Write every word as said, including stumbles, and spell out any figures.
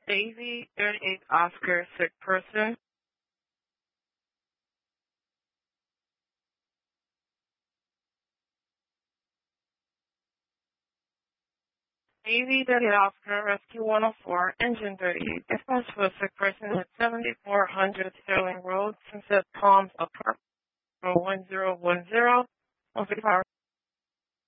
A V thirty-eight Oscar, sick person. A V thirty-eight Oscar, Rescue one oh four, Engine thirty-eight. Dispatch for a sick person at seventy-four hundred Sterling Road, Sunset Palms, apartment one zero one zero, one fifty-five.